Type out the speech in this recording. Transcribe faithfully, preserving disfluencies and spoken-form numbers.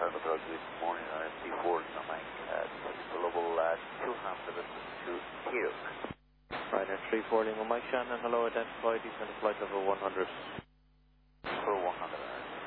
Hotel, good morning, R M C four, Mike, at global uh, two hundred to Kiruk. Ryanair three four Lima Mike Shannon, hello, identified, descend to flight level one hundred. For one hundred.